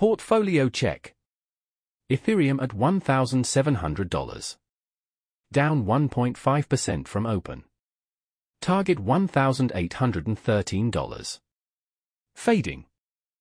Portfolio check. Ethereum at $1,700. Down 1.5% from open. Target $1,813. Fading.